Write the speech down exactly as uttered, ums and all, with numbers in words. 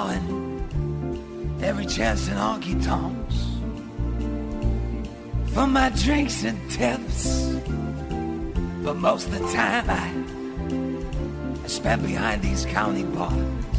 now and every chance in honky tonks for my drinks and tips. But most of the time I, I spend behind these county bars.